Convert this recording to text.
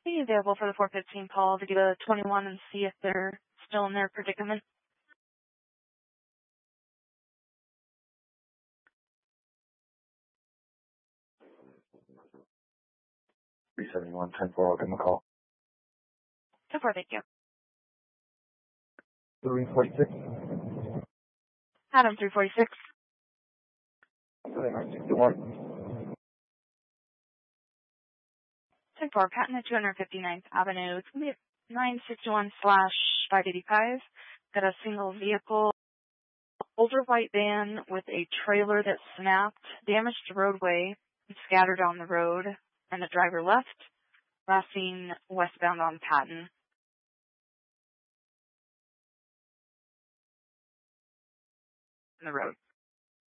Be available for the 415 call to get a 21 and see if they're still in their predicament. $371, 10-4, I'll give them a call. 10-4, thank you. 346. Adam 346. 961. 10-4, patent at 259th Avenue. It's going to be 961/585. Got a single vehicle, older white van with a trailer that snapped, damaged the roadway, and scattered on the road, and the driver left. Last seen westbound on Patton. On the road.